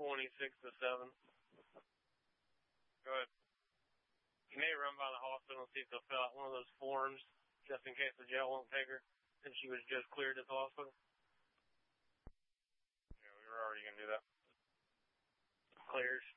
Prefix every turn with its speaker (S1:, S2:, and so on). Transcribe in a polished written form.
S1: 26 to 7.
S2: Go ahead.
S1: You may run by the hospital and see if they'll fill out one of those forms just in case the jail won't take her since she was just cleared at the hospital.
S2: Yeah, we were already going to do that.
S1: Clears.